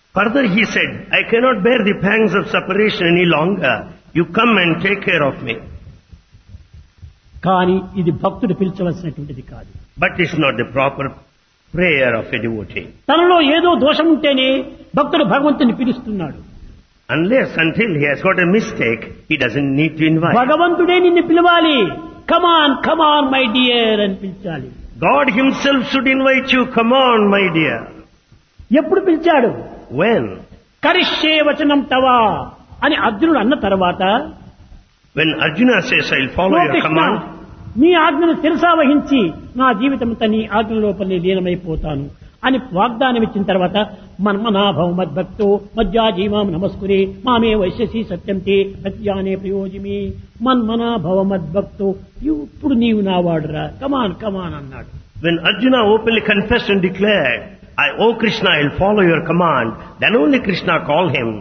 Further he said, I cannot bear the pangs of separation any longer. You come and take care of me. కానీ ఇది భక్తుడు పిలిచవలసినటువంటిది కాదు. But it's not the proper prayer of a devotee. తనలో ఏదో దోషం ఉంటేనే భక్తుడు భగవంతుని పిలుస్తున్నాడు. Unless until he has got a mistake, he doesn't need to invite. భగవంతుడే నిన్ను పిలవాలి. కమ్ ఆన్ మై డియర్ అని పిలిచాలి. God himself should invite you. Come on, my dear. ఎప్పుడు పిలిచాడు? When? కరిష్యే వచనం తవా అని అర్జునుడు అన్న తర్వాత, When Arjuna says, I'll follow "oh your Krishna, command, నీ ఆజ్ఞను శిరసావహించి నా జీవితంతో నీ ఆజ్ఞ లోపలనే లీనమైపోతాను అని వాగ్దానం ఇచ్చిన తర్వాత, మన్మనాభవం మద్భక్తో మజ్జాజీవాం నమస్కురే మామే వైశ్యసి సత్యంతే ప్రత్యానే ప్రయోజమి మన్మనాభవ మద్భక్తో, ఇప్పుడు నీవు నా వాడురా, కమాన్ అన్నాడు. when Arjuna openly confessed and declared, O Krishna, I'll follow your command, then only Krishna called him.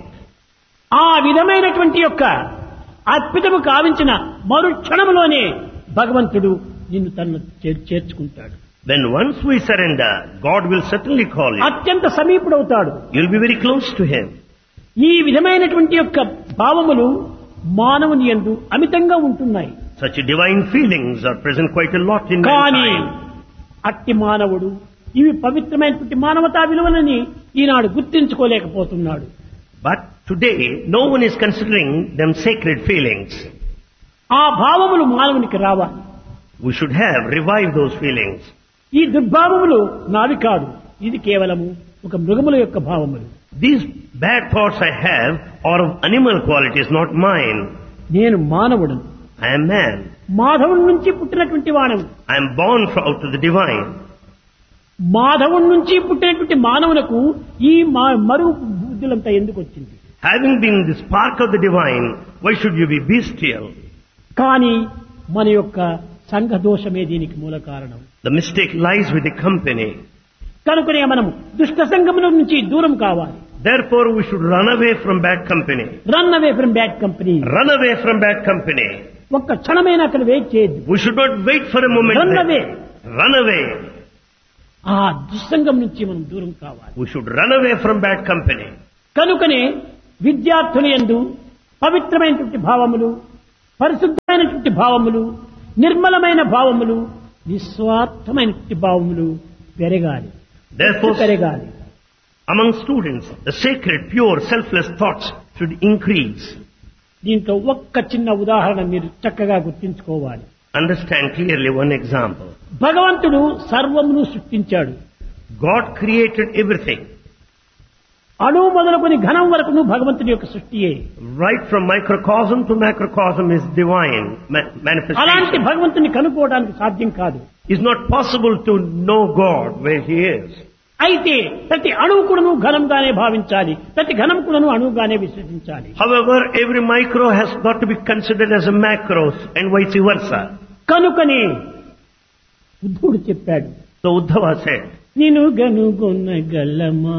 ఆ విధమైనటువంటి యొక్క అద్భుతము కావించిన మరుక్షణంలోనే భగవంతుడు నిన్ను తన చేర్చుకుంటాడు. When once we surrender, God will certainly call you. అత్యంత సమీపుడవుతాడు. You'll be very close to him. ఈ విధమైనటువంటి యొక్క భావములు మానవుని యందు అమితంగా ఉంటున్నాయి. Such divine feelings are present quite a lot in కానీ mankind. అట్టి మానవుడు ఇవి పవిత్రమైనటువంటి మానవతా విలువలని ఈనాడు గుర్తించుకోలేకపోతున్నాడు. But today, no one is considering them sacred feelings. ఆ భావములు మానవునికి రావాలి. We should have revived those feelings. ఈ దుర్భావములు నావి కాదు, ఇది కేవలము ఒక మృగముల యొక్క భావములు. These bad thoughts I have are of animal qualities, not mine. నేను మానవుడను, I am man. మాధవుడి నుంచి పుట్టినటువంటి వాడను. I am born out of the divine. మాధవుడి నుంచి పుట్టినటువంటి మానవులకు ఈ మరు బుద్ధులంతా ఎందుకు వచ్చింది? Having been the spark of the divine, why should you be bestial? కానీ మన యొక్క సంఘ దోషమే దీనికి మూల కారణం. The mistake lies with the company. కనుకనే మనము దుష్ట సంఘముల నుంచి దూరం కావాలి. Therefore, we should run away from bad company. Run away from bad company. Run away from bad company. ఒక్క క్షణమైనా అక్కడ వెయిట్ చేయొద్దు. We should not wait for a moment. Run there. away. Run away. ఆ దుస్సంగం నుంచి మనం దూరం కావాలి. We should run away from bad company. కనుకనే విద్యార్థుల యందు పవిత్రమైనటువంటి భావములు, పరిశుద్ధమైనటువంటి భావములు, నిర్మలమైన భావములు, నిస్వార్థమైనటువంటి భావములు పెరగాలి. Therefore, పెరగాలి. among students, the sacred, pure, selfless thoughts should increase. దీంట్లో ఒక్క చిన్న ఉదాహరణ మీరు చక్కగా గుర్తించుకోవాలి. Understand clearly one example. భగవంతుడు సర్వమును సృష్టించాడు. God created everything. అణువు మొదలుకొని ఘనం వరకును భగవంతుడి యొక్క సృష్టియే. Right from microcosm to macrocosm is divine అలాంటి manifestation. భగవంతుని కనుక్కోవడానికి సాధ్యం కాదు. It's not possible to know God where He is. అయితే ప్రతి అణువు కూడాను ఘనంగానే భావించాలి, ప్రతి ఘనం కూడాను అణువుగానే విశ్వసించాలి. However, every micro has got to be considered as a macro and vice versa. కనుకనే ఉద్ధవుడు చెప్పాడు, So Uddhava said, నిన్ను గనుగొనగలమా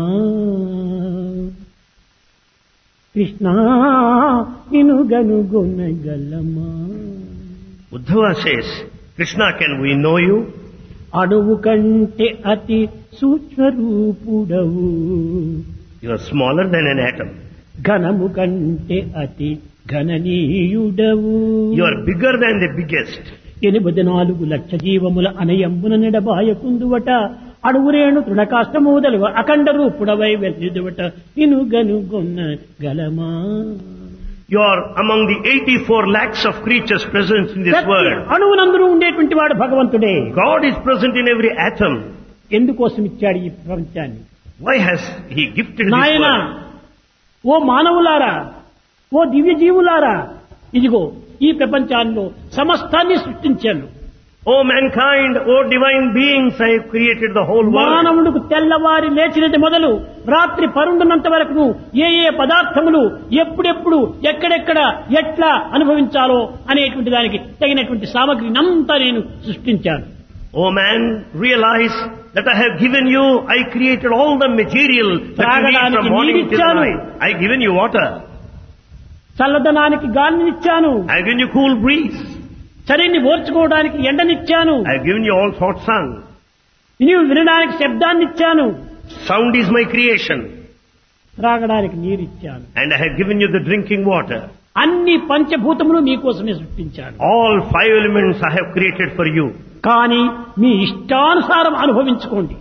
కృష్ణ, నిన్ను గనుగొనగలమా. Uddhava says, Krishna, can we know you? అణువు కంటే అతి సూక్ష్మరూపుడవు, You are smaller than an atom. ఘనము కంటే అతి ఘననీయుడవు. You are bigger than the biggest. 84 లక్ష జీవముల అనయంబున నెడబాయకుందువట, అడుగురేణు తృణకాష్టమూదలు అఖండ రూపుడవై వెలుదువట, నిన్ను గనుగొన్న గలమా. You are among the 84 lakhs of creatures present in this world. అణువునందరూ ఉండేటువంటి వాడు భగవంతుడే. God is present in every atom. ఎందుకోసం ఇచ్చాడు ఈ ప్రపంచాన్ని? Why has He gifted this నాయన, world? ఓ మానవులారా, ఓ దివ్య జీవులారా, ఇదిగో ఈ ప్రపంచాల్లో సమస్తాన్ని సృష్టించాను. O mankind, O divine beings, I have created the whole world. మానవుడికి తెల్లవారి లేచినది మొదలు రాత్రి పరుండున్నంత వరకు ఏ ఏ పదార్థములు ఎప్పుడెప్పుడు ఎక్కడెక్కడ ఎట్లా అనుభవించాలో అనేటువంటి దానికి తగినటువంటి సామగ్రిని అంతా నేను సృష్టించాను. O man, realize that I have given you, I created all the material that you need from morning till night. I have given you water. చల్లదనానికి గాలినిచ్చాను. I have given you cool breeze. చలిని ఓర్చుకోవడానికి ఎండనిచ్చాను. I have given you all hot sun. నీవు వినడానికి శబ్దాన్నిచ్చాను. Sound is my creation. త్రాగడానికి నీరు ఇచ్చాను. And I have given you the drinking water. అన్ని పంచభూతములు మీకోసమే సృష్టించాను. All 5 elements I have created for you. కానీ మీ ఇష్టానుసారం అనుభవించుకోండి.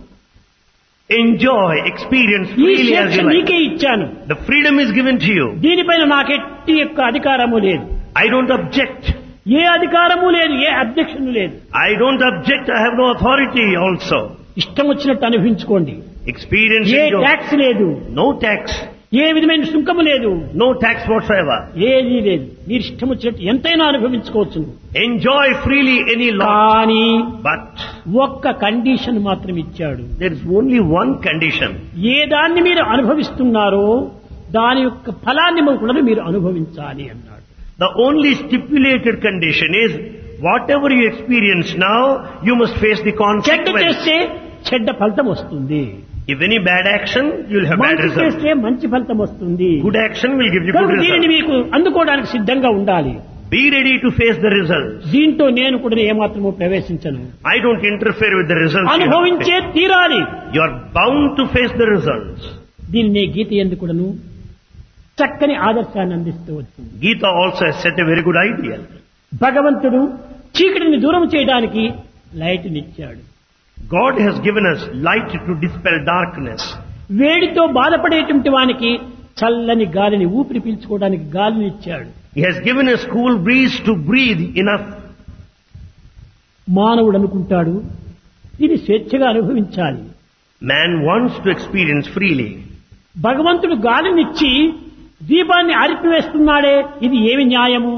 Enjoy, experience ఈ freely as స్వేచ్ఛ you like. మీకే ఇచ్చాను. The freedom is given to you. దీనిపైన నాకెట్టి యొక్క అధికారము లేదు. I don't object. ఏ అధికారము లేదు, ఏ అబ్జెక్షన్ లేదు. I don't object. I have no authority also. ఇష్టం వచ్చినట్టు అనుభవించుకోండి. Experience, ఏ enjoy. ట్యాక్స్ లేదు, No tax. ఏ విధమైన సుంకము లేదు, No tax whatsoever. ఏదీ లేదు. మీరు ఇష్టం వచ్చినట్టు ఎంతైనా అనుభవించుకోవచ్చు. Enjoy freely any law. కానీ But ఒక్క కండిషన్ మాత్రం ఇచ్చాడు. there is only one condition. ఏ దాన్ని మీరు అనుభవిస్తున్నారో దాని యొక్క ఫలాన్ని కూడా మీరు అనుభవించాలి అన్నాడు. The only stipulated condition is whatever you experience now, you must face the చెడ్డ consequence. చేస్తే చెడ్డ ఫలితం వస్తుంది, If any bad action, you will have bad మంచి result. చేస్తే మంచి ఫలితం వస్తుంది. Good action will give you good కనుక దీనిని result. మీకు అందుకోవడానికి సిద్ధంగా ఉండాలి. Be ready to face the results. దీంతో నేను కూడా ఏమాత్రమూ ప్రవేశించను. I don't interfere with the results. You have to అనుభవించే face. తీరాలి. You are bound to face the results. దీన్ని గీత ఎందుకును చక్కని ఆదర్శాన్ని అందిస్తూ వచ్చింది. Gita also has set a very good idea. భగవంతుడు చీకటిని దూరం చేయడానికి లైట్నిచ్చాడు. God has given us light to dispel darkness. వేడితో బాధపడేటువంటి వానికి చల్లని గాలిని ఊపిరి పీల్చుకోవడానికి గాలిని ఇచ్చాడు. He has given us cool breeze to breathe enough. మానవుడు అనుకుంటాడు ఇది స్వేచ్ఛగా అనుభవించాలి. Man wants to experience freely. భగవంతుడు గాలినిచ్చి దీపాన్ని ఆరిపివేస్తున్నాడే, ఇది ఏమి న్యాయము?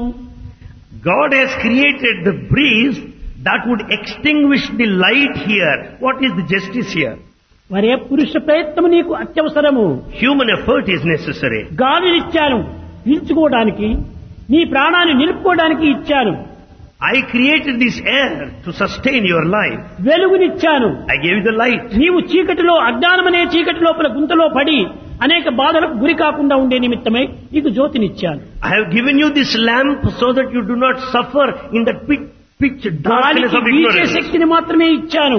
God has created the breeze that would extinguish the light here. What is the justice here? మరే పురుష ప్రయత్నం నీకు అత్యవసరము. Human effort is necessary. గాలినిచ్చాను పీల్చుకోవడానికి, నీ ప్రాణాన్ని నిలుపుకోవడానికి ఇచ్చాను. I created this air to sustain your life. వెలుగునిచ్చాను. I gave you the light. నీవు చీకటిలో అజ్ఞానమనే చీకటి లోపల గుంతలో పడి అనేక బాధలకు గురి కాకుండా ఉండే నిమిత్తమై నీకు జ్యోతినిచ్చాను. I have given you this lamp so that you do not suffer in the pitch darkness గాలికి of వీచే ignorance. శక్తిని మాత్రమే ఇచ్చాను.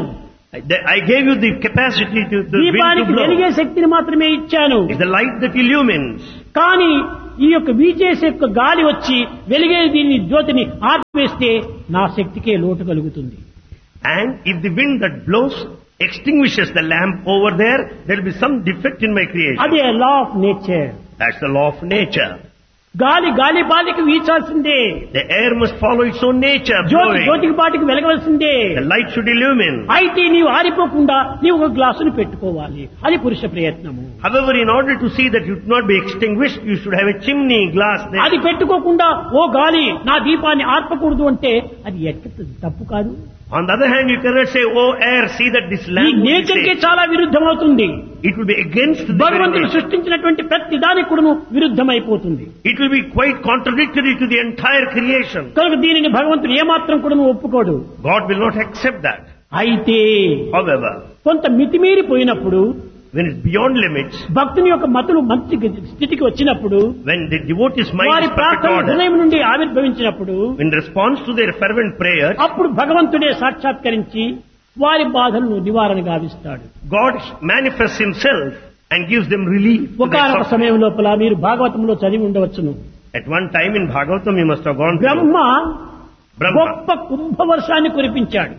I gave you the capacity to the wind to దీపానికి వెలిగే blow. శక్తిని మాత్రమే ఇచ్చాను. It's the light that illumines. కానీ ఈ యొక్క వీచేసే యొక్క గాలి వచ్చి వెలిగే దీన్ని జ్యోతిని ఆపివేస్తే నా శక్తికే లోటు కలుగుతుంది. And if the wind that blows extinguishes the lamp over there will be some defect in my creation. అదే law of nature. That's the law of nature. గాలి గాలి బాలికి వీచాల్సిందే, The air must follow its own nature, Jyothi blowing. జ్యోతికి బాటికి వెలగవలసిందే. The light should illumine. అయితే నీవు ఆరిపోకుండా నీవు ఒక గ్లాసును పెట్టుకోవాలి, అది పురుష ప్రయత్నము. However, in order to see that you do not be extinguished, you should have a chimney glass there. అది పెట్టుకోకుండా ఓ గాలి నా దీపాన్ని ఆర్పకూడదు అంటే అది ఎక్కడ తప్పు కాదు. On the other hand, you cannot say, oh air, see that this ఈ lamp will be నేచర్కే safe. చాలా విరుద్ధమవుతుంది. It will be against the very భగవంతుడు nature. సృష్టించినటువంటి ప్రతి దానికి కూడాను విరుద్ధమైపోతుంది. It will be quite contradictory to the entire creation. కనుక దీనిని భగవంతుడు ఏమాత్రం కూడాను ఒప్పుకోడు. God will not accept that. అయితే However, కొంత మితిమీరిపోయినప్పుడు, when it's beyond limits, భక్తుని యొక్క మతులు మంచి స్థితికి వచ్చినప్పుడు, when the devotee's mind వారి is perfect ప్రార్థన order, హృదయం నుండి ఆవిర్భవించినప్పుడు in response to their fervent prayers, అప్పుడు భగవంతుడే సాక్షాత్కరించి వారి బాధలను నివారణ గావిస్తాడు. God manifests himself and gives them relief. to their ఒకనొక suffering. సమయం లోపల మీరు భాగవతంలో చదివి ఉండవచ్చును. At one time in Bhagavatam you must have gone through. Brahma Brahma. గొప్ప కుంభవర్షాన్ని కురిపించాడు.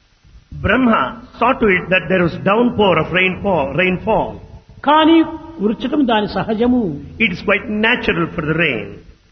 Brahma saw to it that there was downpour of rainfall. కానీ కుర్చటం దాని సహజము. It is quite natural for the rain.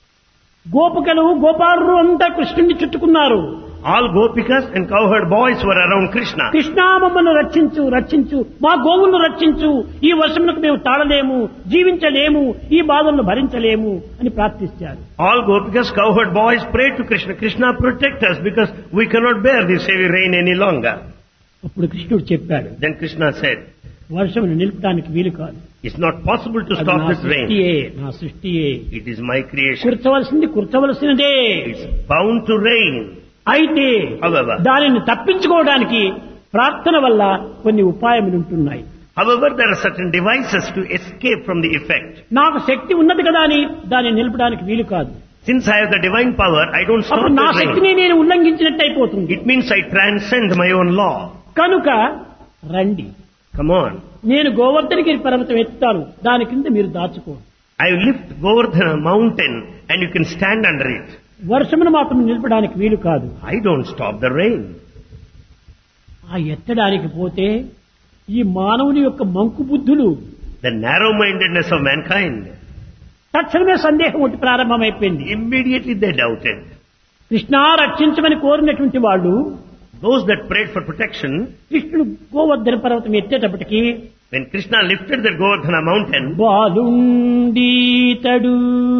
గోపికలు గోపాలు అంతా కృష్ణుని చుట్టుకున్నారు. All gopikas and cowherd boys were around Krishna. Krishna మమ్మల్ని రక్షించు రక్షించు, మా గోవులను రక్షించు, ఈ వర్షములకు మేము తాళలేము, జీవించలేము, ఈ బాధలను భరించలేము అని ప్రార్థించారు. All gopikas, cowherd boys prayed to Krishna, Krishna protect us because we cannot bear this heavy rain any longer. అప్పుడు కృష్ణుడు చెప్పాడు, Then Krishna said, వర్షమును నిలుపడానికి వీలు కాదు, it's not possible to అది stop నా this rain. సృష్టియే, నా సృష్టియే, It is my creation. కుర్చవలసినదే. It's bound to rain. అయితే However, దానిని తప్పించుకోవడానికి ప్రార్థన వల్ల కొన్ని ఉపాయములు ఉంటున్నాయి. however, there are certain devices to escape from the effect. నాకు శక్తి ఉన్నది కదా అని దాన్ని నిలపడానికి వీలు కాదు. Since I have the divine power, I don't stop అప్పుడు నా the rain. శక్తిని నేను ఉల్లంఘించినట్టు అయిపోతుంది. It means I transcend my own law. కనుక రండి, Come on. నేను గోవర్ధనగిరి పర్వతం ఎత్తుతాను, దాని కింద మీరు దాచుకోండి. I will lift Govardhana mountain and you can stand under it. వర్షమును మాత్రం నిలపడానికి వీలు కాదు. I don't stop the rain. ఆ ఎత్తడానికి పోతే ఈ మానవుని యొక్క మంకు బుద్ధులు, The narrow-mindedness of mankind. తక్షణమే సందేహం ఒకటి ప్రారంభమైపోయింది. Immediately they doubted. కృష్ణ రక్షించమని కోరినటువంటి వాళ్ళు, Those that prayed for protection, కృష్ణుడు గోవర్ధన పర్వతం ఎత్తేటప్పటికి when Krishna lifted the Govardhana mountain, బాలుండీతడు,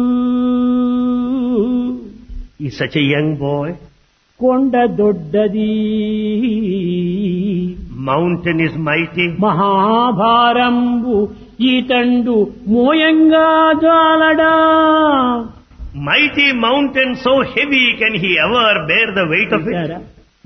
he's such a young boy. కొండ దొడ్డది, Mountain is mighty. మహాభారంబు ఈతండు మోయంగా జాలడా. Mighty mountain so heavy, can he ever bear the weight of it?